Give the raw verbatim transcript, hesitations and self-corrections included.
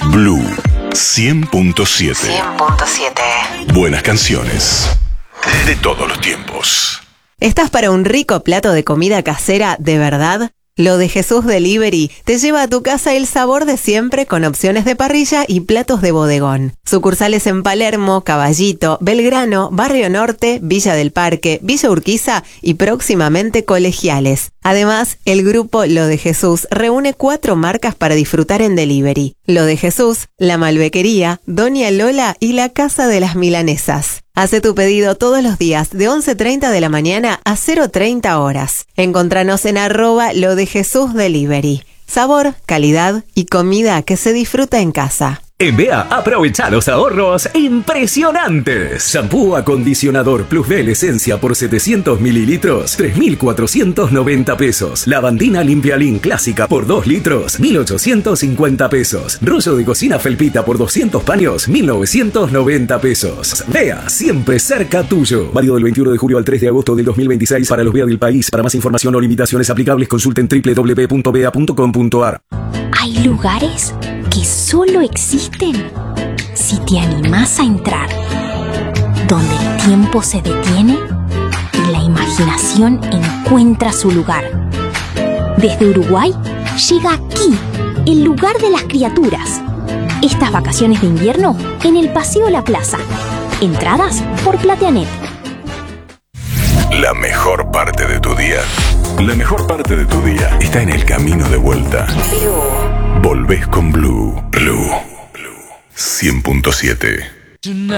Blue cien punto siete. cien punto siete. Buenas canciones de todos los tiempos. ¿Estás para un rico plato de comida casera de verdad? Lo de Jesús Delivery te lleva a tu casa el sabor de siempre con opciones de parrilla y platos de bodegón. Sucursales en Palermo, Caballito, Belgrano, Barrio Norte, Villa del Parque, Villa Urquiza y próximamente Colegiales. Además, el grupo Lo de Jesús reúne cuatro marcas para disfrutar en delivery. Lo de Jesús, La Malbequería, Doña Lola y La Casa de las Milanesas. Hace tu pedido todos los días de once treinta de la mañana a cero treinta horas. Encontranos en arroba Lo de Jesús Delivery. Sabor, calidad y comida que se disfruta en casa. En B E A, aprovecha los ahorros impresionantes. Shampoo acondicionador Plus B la esencia por setecientos mililitros, tres mil cuatrocientos noventa pesos. Lavandina Limpialin clásica por dos litros, mil ochocientos cincuenta pesos. Rollo de cocina Felpita por doscientos paños, mil novecientos noventa pesos. B E A, siempre cerca tuyo. Válido del veintiuno de julio al tres de agosto del dos mil veintiséis para los B E A del país. Para más información o limitaciones aplicables, consulten doble u doble u doble u punto b e a punto com punto a r. Hay lugares que solo existen si te animás a entrar, donde el tiempo se detiene y la imaginación encuentra su lugar. Desde Uruguay llega aquí, el lugar de las criaturas. Estas vacaciones de invierno en el Paseo La Plaza. Entradas por Plateanet. La mejor parte de tu día. La mejor parte de tu día está en el camino de vuelta. Volvés con Blue. Blue. Blue. cien punto siete. Tonight